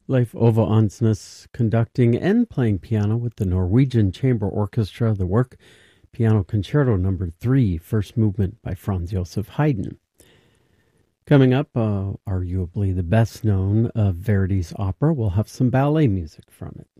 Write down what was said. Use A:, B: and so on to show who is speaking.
A: Leif Ove Ansnes conducting and playing piano with the Norwegian Chamber Orchestra, the work Piano Concerto No. 3, First Movement by Franz Joseph Haydn. Coming up, arguably the best known of Verdi's opera, we'll have some ballet music from it.